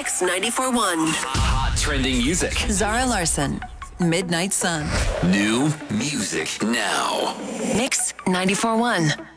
Mix 94.1. Hot trending music. Zara Larson, Midnight Sun. New music now. Mix 94.1.